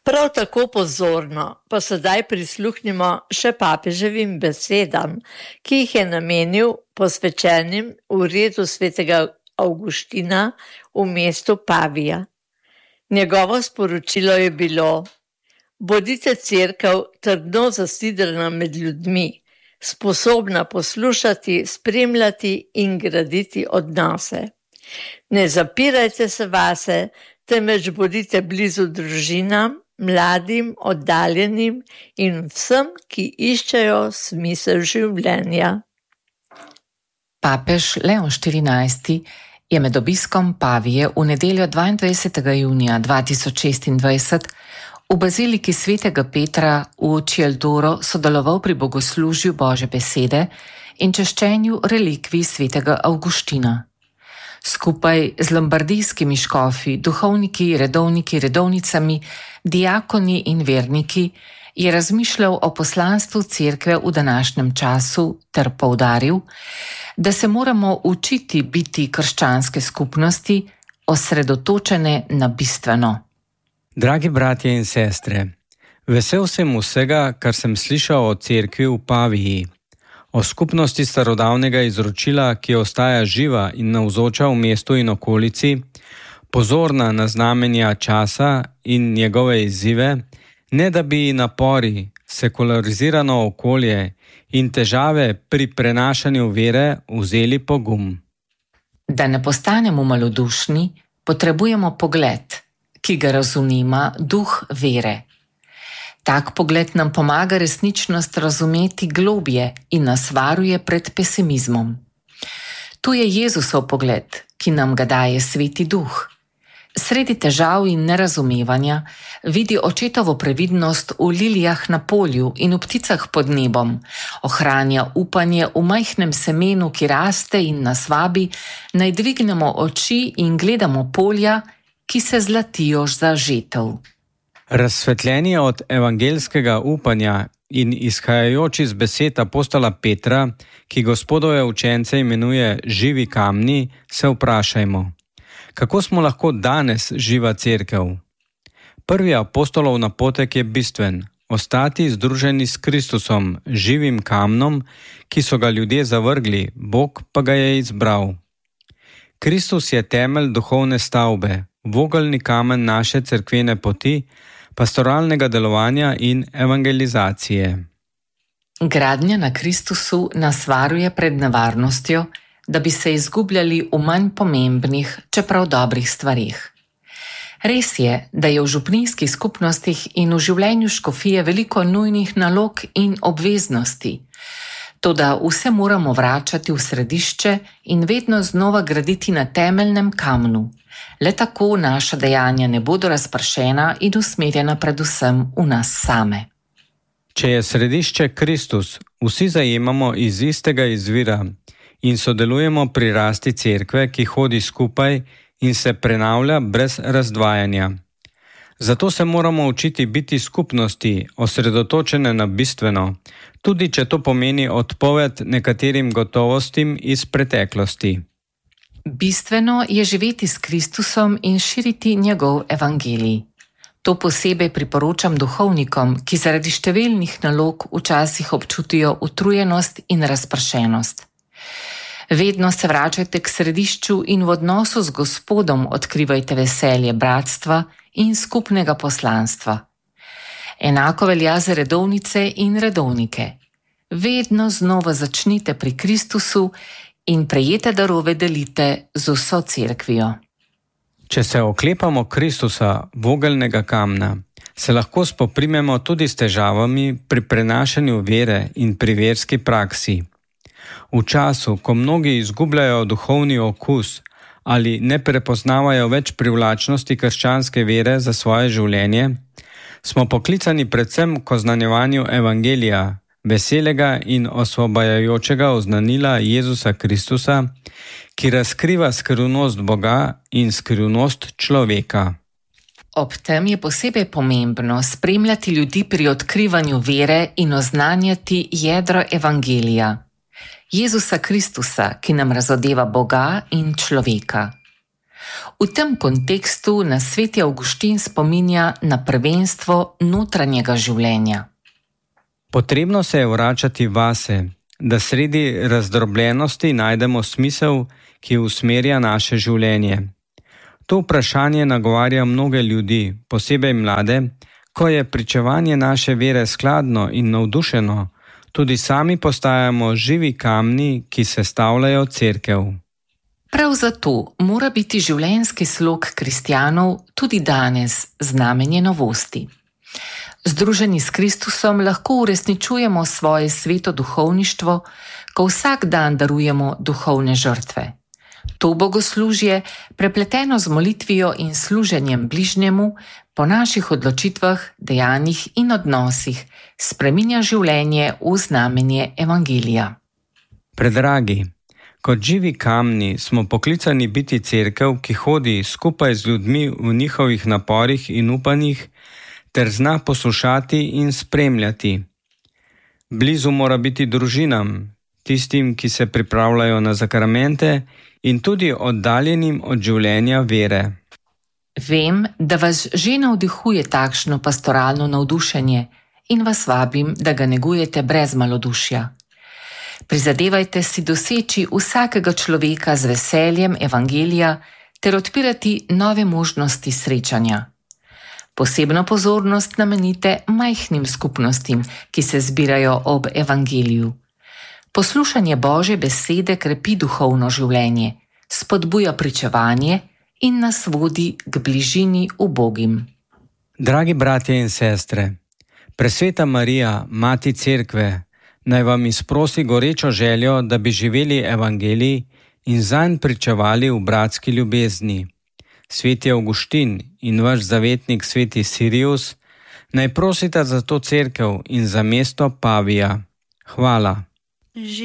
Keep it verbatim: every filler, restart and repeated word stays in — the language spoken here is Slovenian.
Prav tako pozorno pa sedaj prisluhnimo še papeževim besedam, ki jih je namenil posvečenim v redu svetega Avguština v mestu Pavija. Njegovo sporočilo je bilo: bodite cerkev trdno zasidrana med ljudmi, sposobna poslušati, spremljati in graditi odnose. Ne zapirajte se vase, temveč bodite blizu družinam, mladim, oddaljenim in vsem, ki iščejo smisel življenja. Papež Leon štirinajsti je med obiskom Pavije v nedeljo dvaindvajsetega junija dva tisoč šestindvajset v baziliki svetega Petra v Čieldoro sodeloval pri bogoslužju Božje besede in češčenju relikvij svetega Avguština. Skupaj z lombardijskimi škofi, duhovniki, redovniki, redovnicami, diakoni in verniki je razmišljal o poslanstvu cerkve v današnjem času ter poudaril, da se moramo učiti biti krščanske skupnosti osredotočene na bistveno. Dragi bratje in sestre, vesel sem vsega, kar sem slišal o cerkvi v Paviji, o skupnosti starodavnega izročila, ki ostaja živa in navzoča v mestu in okolici, pozorna na znamenja časa in njegove izzive, ne da bi napori, sekularizirano okolje in težave pri prenašanju vere vzeli pogum. Da ne postanemo malodušni, potrebujemo pogled, ki ga razumima duh vere. Tak pogled nam pomaga resničnost razumeti globje in nas varuje pred pesimizmom. Tu je Jezusov pogled, ki nam ga daje Sveti Duh. Sredi težav in nerazumevanja vidi očetovo previdnost v lilijah na polju in v pticah pod nebom, ohranja upanje v majhnem semenu, ki raste in nas vabi, naj dvignemo oči in gledamo polja, ki se zlatijo za žetev. Razsvetljeni od evangelskega upanja in izhajajoč iz besed apostola Petra, ki Gospodove učence imenuje živi kamni, se vprašajmo, kako smo lahko danes živa cerkev? Prvi apostolov napotek je bistven, ostati združeni s Kristusom, živim kamnom, ki so ga ljudje zavrgli, Bog pa ga je izbral. Kristus je temelj duhovne stavbe, vogelni kamen naše cerkvene poti, pastoralnega delovanja in evangelizacije. Gradnja na Kristusu nas varuje pred nevarnostjo, da bi se izgubljali v manj pomembnih, čeprav dobrih stvarih. Res je, da je v župnijskih skupnostih in v življenju škofije veliko nujnih nalog in obveznosti, toda vse moramo vračati v središče in vedno znova graditi na temeljnem kamnu. Le tako naša dejanja ne bodo razpršena in usmerjena predvsem v nas same. Če je središče Kristus, vsi zajemamo iz istega izvira in sodelujemo pri rasti cerkve, ki hodi skupaj in se prenavlja brez razdvajanja. Zato se moramo učiti biti skupnosti, osredotočene na bistveno, tudi če to pomeni odpoved nekaterim gotovostim iz preteklosti. Bistveno je živeti s Kristusom in širiti njegov evangelij. To posebej priporočam duhovnikom, ki zaradi številnih nalog včasih občutijo utrujenost in razpršenost. Vedno se vračajte k središču in v odnosu z Gospodom odkrivajte veselje bratstva in skupnega poslanstva. Enako velja za redovnice in redovnike. Vedno znova začnite pri Kristusu in prejete darove delite z vso cerkvijo. Če se oklepamo Kristusa, vogelnega kamna, se lahko spoprimemo tudi s težavami pri prenašanju vere in pri verski praksi. V času, ko mnogi izgubljajo duhovni okus ali ne prepoznavajo več privlačnosti krščanske vere za svoje življenje, smo poklicani predvsem k oznanjevanju evangelija, veselega in osvobajajočega oznanila Jezusa Kristusa, ki razkriva skrivnost Boga in skrivnost človeka. Ob tem je posebej pomembno spremljati ljudi pri odkrivanju vere in oznanjati jedro evangelija, Jezusa Kristusa, ki nam razodeva Boga in človeka. V tem kontekstu nas sveti Avguštin spominja na prvenstvo notranjega življenja. Potrebno se je vračati vase, da sredi razdrobljenosti najdemo smisel, ki usmerja naše življenje. To vprašanje nagovarja mnoge ljudi, posebej mlade, ko je pričevanje naše vere skladno in navdušeno, tudi sami postajamo živi kamni, ki sestavljajo cerkev. Prav zato mora biti življenjski slog kristjanov tudi danes znamenje novosti. Združeni s Kristusom lahko uresničujemo svoje sveto duhovništvo, ko vsak dan darujemo duhovne žrtve. To bogoslužje, prepleteno z molitvijo in služenjem bližnjemu, po naših odločitvah, dejanjih in odnosih, spreminja življenje v znamenje evangelija. Predragi, kot živi kamni smo poklicani biti cerkev, ki hodi skupaj z ljudmi v njihovih naporih in upanjih, ter zna poslušati in spremljati. Blizu mora biti družinam, tistim, ki se pripravljajo na zakramente, in tudi oddaljenim od življenja vere. Vem, da vas že navdihuje takšno pastoralno navdušenje in vas vabim, da ga negujete brez malodušja. Prizadevajte si doseči vsakega človeka z veseljem evangelija ter odpirati nove možnosti srečanja. Posebno pozornost namenite majhnim skupnostim, ki se zbirajo ob evangeliju. Poslušanje Božje besede krepi duhovno življenje, spodbuja pričevanje in nas vodi k bližini ubogim. Dragi bratje in sestre, Presveta Marija, Mati Cerkve, naj vam izprosi gorečo željo, da bi živeli evangelij in zanj pričevali v bratski ljubezni. Sveti Avguštin in vaš zavetnik sveti Sirius, naj prosita za to cerkev in za mesto Pavija. Hvala.